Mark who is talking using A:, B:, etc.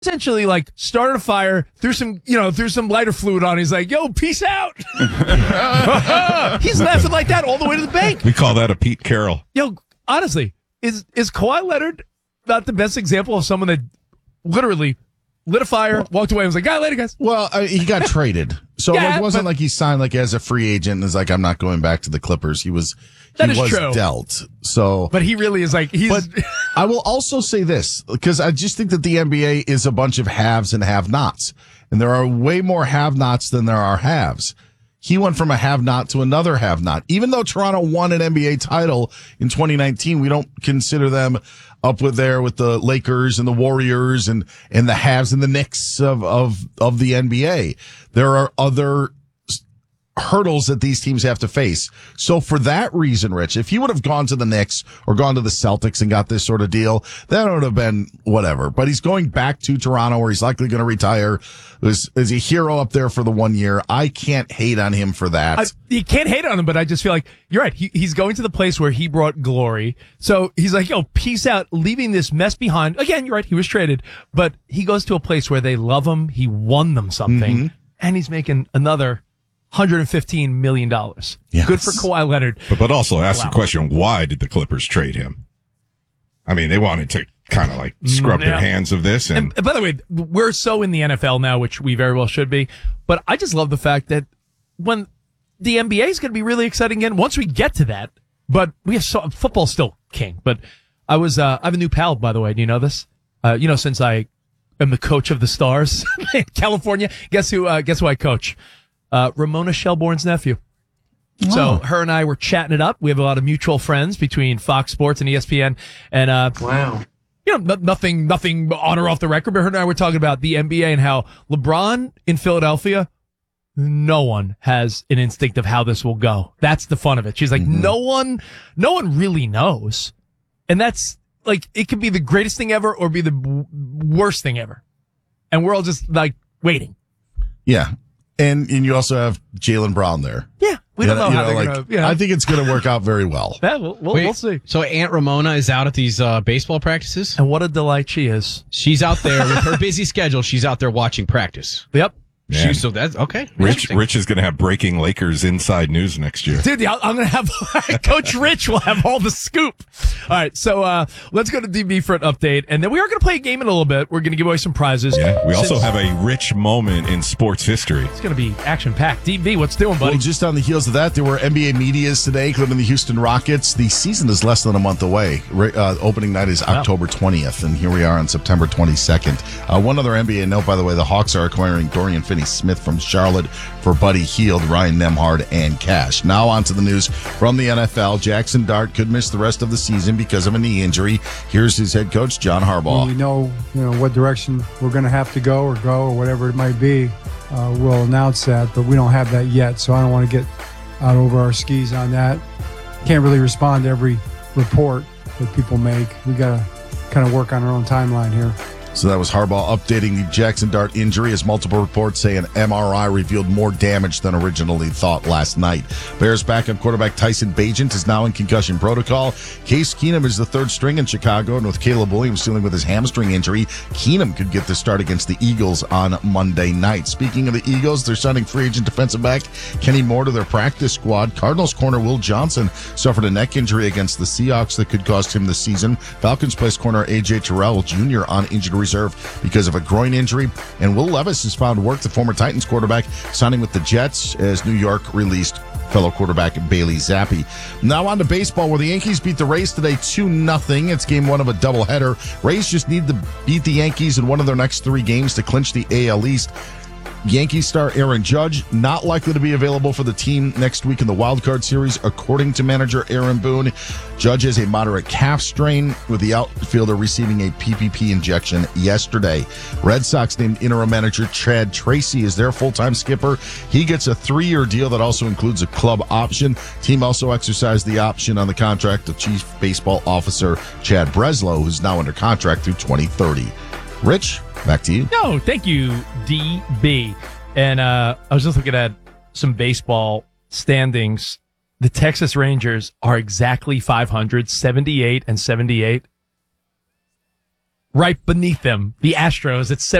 A: essentially like started a fire, threw some lighter fluid on. He's like, yo, peace out. He's laughing like that all the way to the bank.
B: We call that a Pete Carroll.
A: Yo, honestly, is Kawhi Leonard not the best example of someone that literally lit a fire, walked away, and was like, later, guys.
C: Well, he got traded. So it wasn't like he signed like as a free agent and is like, I'm not going back to the Clippers. He was
A: true.
C: Dealt. So,
A: but he really is like,
C: But I will also say this, because I just think that the NBA is a bunch of haves and have-nots. And there are way more have-nots than there are haves. He went from a have-not to another have-not. Even though Toronto won an NBA title in 2019, we don't consider them up with the Lakers and the Warriors and the haves and the Knicks of the NBA. There are other hurdles that these teams have to face. So for that reason, Rich, if he would have gone to the Knicks or gone to the Celtics and got this sort of deal, that would have been whatever. But he's going back to Toronto where he's likely going to retire. Is a hero up there for the 1 year. I can't hate on him for that.
A: You can't hate on him, but I just feel like you're right. He's going to the place where he brought glory. So he's like, yo, peace out, leaving this mess behind. Again, you're right. He was traded, but he goes to a place where they love him. He won them something and he's making another $115 million.
C: Yes.
A: Good for Kawhi Leonard.
B: But also ask the question, why did the Clippers trade him? I mean, they wanted to kind of like scrub their hands of this. And
A: by the way, we're so in the NFL now, which we very well should be. But I just love the fact that when the NBA is going to be really exciting again, once we get to that, but we have football's still king. But I have a new pal, by the way. Do you know this? Since I am the coach of the Stars in California, guess who I coach? Ramona Shelbourne's nephew.
C: Oh.
A: So her and I were chatting it up. We have a lot of mutual friends between Fox Sports and ESPN. And,
D: wow.
A: Nothing on or off the record, but her and I were talking about the NBA and how LeBron in Philadelphia, no one has an instinct of how this will go. That's the fun of it. She's like, no one really knows. And that's like, it could be the greatest thing ever or be the worst thing ever. And we're all just like waiting.
C: Yeah. And you also have Jaylen Brown there.
A: Yeah. We don't know how they're going to.
C: I think it's going to work out very well.
A: Yeah, we'll see.
E: So Aunt Ramona is out at these baseball practices?
A: And what a delight she is.
E: She's out there with her busy schedule. She's out there watching practice.
A: Yep.
E: So that's okay.
B: Rich is going to have breaking Lakers inside news next year.
A: Dude, I'm going to have Coach Rich will have all the scoop. All right, so let's go to DB for an update, and then we are going to play a game in a little bit. We're going to give away some prizes.
B: Yeah, we also have a rich moment in sports history.
A: It's going to be action-packed. DB, what's doing, buddy?
C: Well, just on the heels of that, there were NBA medias today, including the Houston Rockets. The season is less than a month away. Opening night is October 20th, and here we are on September 22nd. One other NBA note, by the way, the Hawks are acquiring Dorian Finney-Smith from Charlotte for Buddy Hield, Ryan Nembhard, and cash. Now on to the news from the NFL. Jackson Dart could miss the rest of the season because of a knee injury. Here's his head coach, John Harbaugh.
F: When we know, what direction we're going to have to go or whatever it might be, we'll announce that, but we don't have that yet, so I don't want to get out over our skis on that. Can't really respond to every report that people make. We got to kind of work on our own timeline here.
C: So that was Harbaugh updating the Jackson Dart injury as multiple reports say an MRI revealed more damage than originally thought last night. Bears backup quarterback Tyson Bagent is now in concussion protocol. Case Keenum is the third string in Chicago, and with Caleb Williams dealing with his hamstring injury, Keenum could get the start against the Eagles on Monday night. Speaking of the Eagles, they're signing free agent defensive back Kenny Moore to their practice squad. Cardinals corner Will Johnson suffered a neck injury against the Seahawks that could cost him the season. Falcons placed corner A.J. Terrell Jr. on injured reserve because of a groin injury. And Will Levis has found work, the former Titans quarterback, signing with the Jets as New York released fellow quarterback Bailey Zappi. Now on to baseball, where the Yankees beat the Rays today 2-0. It's game one of a doubleheader. Rays just need to beat the Yankees in one of their next three games to clinch the AL East. Yankees star Aaron Judge not likely to be available for the team next week in the Wild Card Series, according to manager Aaron Boone. Judge has a moderate calf strain, with the outfielder receiving a PPP injection yesterday. Red Sox named interim manager Chad Tracy as their full-time skipper. He gets a 3-year deal that also includes a club option. Team also exercised the option on the contract of Chief Baseball Officer Chad Breslow, who's now under contract through 2030. Rich, back to you.
A: No, thank you, DB. And I was just looking at some baseball standings. The Texas Rangers are exactly 500, 78 and 78. right beneath them, the Astros at